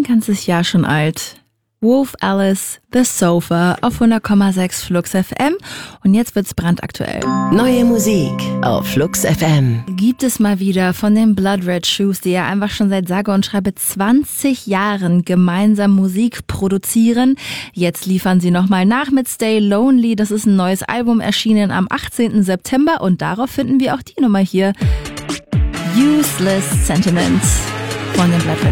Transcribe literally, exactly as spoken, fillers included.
ganzes Jahr schon alt. Wolf Alice, The Sofa auf hundert Komma sechs Flux F M und jetzt wird's brandaktuell. Neue Musik auf Flux F M. Gibt es mal wieder von den Blood Red Shoes, die ja einfach schon seit sage und schreibe zwanzig Jahren gemeinsam Musik produzieren. Jetzt liefern sie nochmal nach mit Stay Lonely. Das ist ein neues Album, erschienen am achtzehnten September und darauf finden wir auch die Nummer hier. Useless Sentiments von den Blood Red